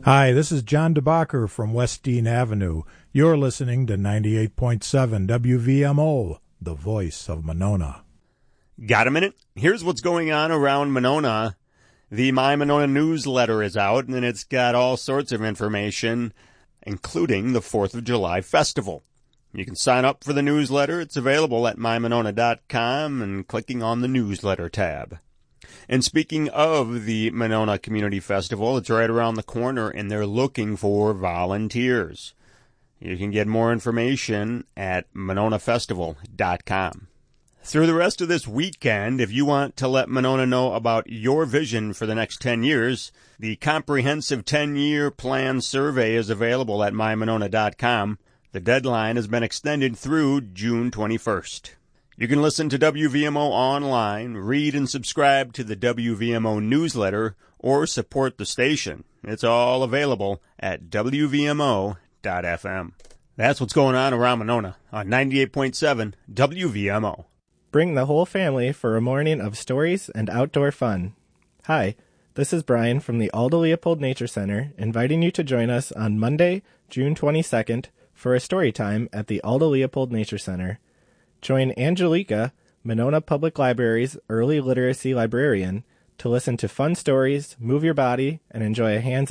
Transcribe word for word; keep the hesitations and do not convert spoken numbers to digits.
Hi, this is John DeBacher from West Dean Avenue. You're listening to ninety-eight point seven W V M O, the voice of Monona. Got a minute? Here's what's going on around Monona. The My Monona newsletter is out, and it's got all sorts of information, including the fourth of July festival. You can sign up for the newsletter. It's available at my monona dot com and clicking on the newsletter tab. And speaking of the Monona Community Festival, it's right around the corner, and they're looking for volunteers. You can get more information at monona festival dot com. Through the rest of this weekend, if you want to let Monona know about your vision for the next ten years, the comprehensive ten-year plan survey is available at my monona dot com. The deadline has been extended through June twenty-first. You can listen to W V M O online, read and subscribe to the W V M O newsletter, or support the station. It's all available at w v m o dot f m. That's what's going on around Monona on ninety-eight point seven W V M O. Bring the whole family for a morning of stories and outdoor fun. Hi, this is Brian from the Aldo Leopold Nature Center, inviting you to join us on Monday, June twenty-second, for a story time at the Aldo Leopold Nature Center. Join Angelica, Monona Public Library's early literacy librarian, to listen to fun stories, move your body, and enjoy a hands